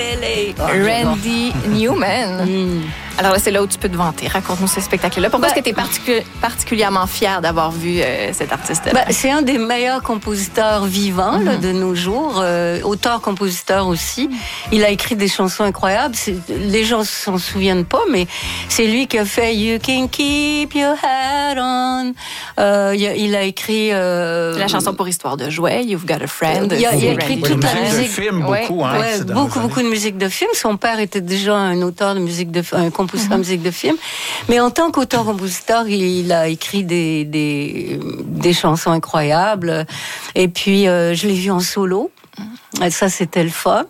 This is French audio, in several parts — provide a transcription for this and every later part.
Randy Newman. Alors là, c'est là où tu peux te vanter. Raconte-nous ce spectacle-là. Pourquoi est-ce que tu es particulièrement fière d'avoir vu cet artiste-là? C'est un des meilleurs compositeurs vivants là, de nos jours. Auteur-compositeur aussi. Il a écrit des chansons incroyables. Les gens s'en souviennent pas, mais c'est lui qui a fait You Can Keep Your Hat On. Il a écrit... la chanson pour Histoire de jouet, You've Got a Friend. Il a écrit toute la musique. De film, beaucoup. Beaucoup de musique de film. Son père était déjà un auteur de musique de un compositeur de musique de film. Mais en tant qu'auteur-compositeur, il a écrit des chansons incroyables. Et puis, je l'ai vu en solo. Et ça, c'était le fun.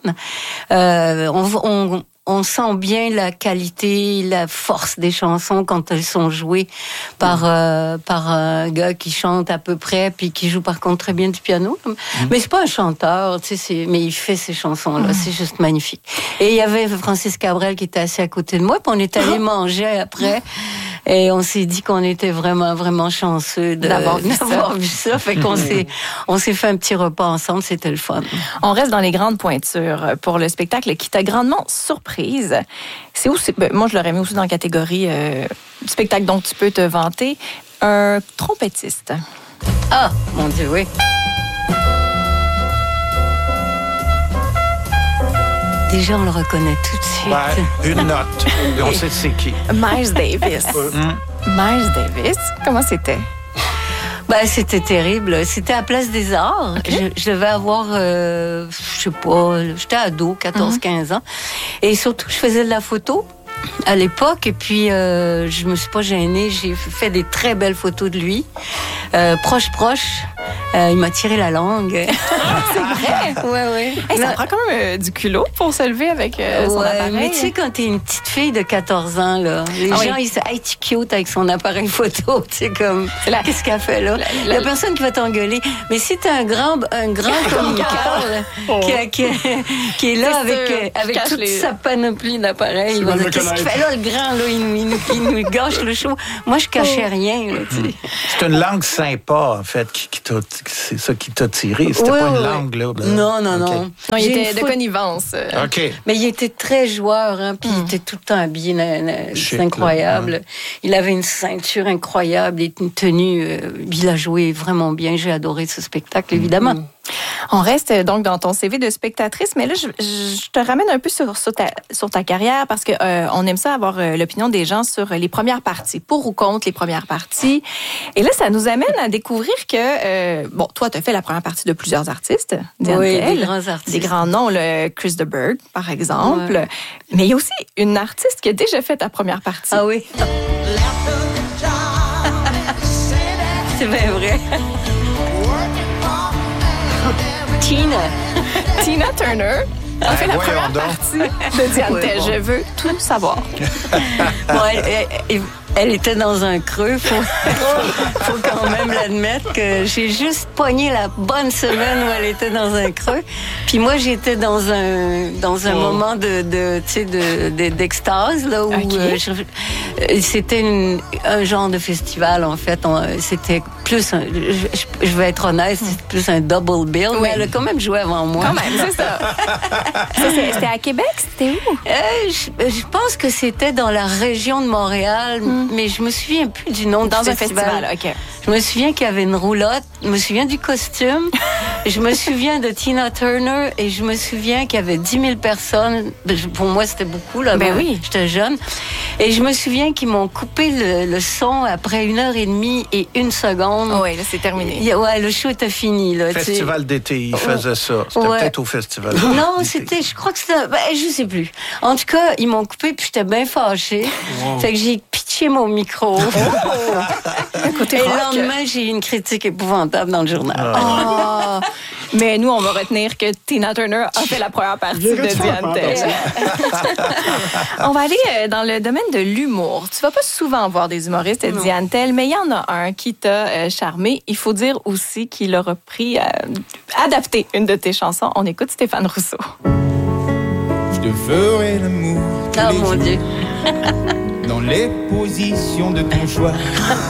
On sent bien la qualité, la force des chansons quand elles sont jouées par un gars qui chante à peu près puis qui joue par contre très bien du piano. Mais c'est pas un chanteur, tu sais, mais il fait ces chansons-là, c'est juste magnifique. Et il y avait Francis Cabrel qui était assis à côté de moi, puis on est allé manger après. Et on s'est dit qu'on était vraiment, vraiment chanceux d'avoir vu ça. Fait qu'on s'est fait un petit repas ensemble, c'était le fun. On reste dans les grandes pointures pour le spectacle qui t'a grandement surprise. C'est où? Moi, je l'aurais mis aussi dans la catégorie spectacle dont tu peux te vanter. Un trompettiste. Ah, mon Dieu, oui. Déjà, on le reconnaît tout de suite. Une note. Et on sait c'est qui. Miles Davis. Miles Davis, comment c'était? C'était terrible. C'était à Place des Arts. Okay. Je devais avoir, je sais pas, j'étais ado, 14-15 ans. Et surtout, je faisais de la photo à l'époque. Et puis, je me suis pas gênée. J'ai fait des très belles photos de lui. Proche. Il m'a tiré la langue. C'est vrai? Ouais. Hey, ça prend quand même du culot pour se lever avec son appareil. Mais tu sais, quand t'es une petite fille de 14 ans, là, les gens, ils disent « Hey, tu cute avec son appareil photo. » Tu sais, comme, qu'est-ce qu'elle fait là? Il y a personne qui va t'engueuler. Mais si t'es un grand communicateur qui est là avec toute sa panoplie d'appareils, il va dire « Qu'est-ce qu'il fait là, le grand? Là, il nous gâche le show. » Moi, je cachais rien. Là, c'est une langue sympa, en fait, c'est ça qui t'a tiré. C'était pas une langue, là. Non. Non, il était de connivence. OK. Mais il était très joueur, hein, puis il était tout le temps habillé. C'est incroyable. Là. Il avait une ceinture incroyable et une tenue. Il a joué vraiment bien. J'ai adoré ce spectacle, évidemment. On reste donc dans ton CV de spectatrice, mais là, je te ramène un peu sur ta carrière parce que on aime ça avoir l'opinion des gens sur les premières parties, pour ou contre les premières parties. Et là, ça nous amène à découvrir que, toi, tu as fait la première partie de plusieurs artistes. Oui, des grands artistes. Des grands noms, le Chris de Burgh, par exemple. Ouais. Mais il y a aussi une artiste qui a déjà fait ta première partie. Ah oui? C'est bien vrai. Tina Turner a fait la première partie de Diane Tell. Je veux tout savoir. Elle était dans un creux. Faut quand même l'admettre que j'ai juste pogné la bonne semaine où elle était dans un creux. Puis moi, j'étais dans un moment d'extase là où c'était un genre de festival en fait. C'était plus, je vais être honnête, c'était plus un double bill. Oui. Mais elle a quand même joué avant moi. Quand même, c'est ça. C'était à Québec, c'était où? Je pense que c'était dans la région de Montréal. Mais je me souviens plus du nom du festival. Dans un festival, OK. Je me souviens qu'il y avait une roulotte. Je me souviens du costume. Je me souviens de Tina Turner et je me souviens qu'il y avait 10 000 personnes. Pour moi, c'était beaucoup, là. Ben oui. J'étais jeune. Et je me souviens qu'ils m'ont coupé le son après 1h30 et 1 seconde. Oui, là, c'est terminé. Ouais, le show était fini, là. Festival d'été, ils faisaient ça. C'était peut-être au festival. Non, je crois que c'était, je sais plus. En tout cas, ils m'ont coupé puis j'étais bien fâchée. Fait que j'ai pitché mon micro. Écoutez, et le lendemain, j'ai eu une critique épouvantable dans le journal. Mais nous, on va retenir que Tina Turner a fait la première partie de Diane Tell. On va aller dans le domaine de l'humour. Tu vas pas souvent voir des humoristes de Diane Tell, mais il y en a un qui t'a charmé. Il faut dire aussi qu'il a repris, adapté une de tes chansons. On écoute Stéphane Rousseau. Je te ferai l'amour tous les jours. Dieu. Dans les positions de ton choix.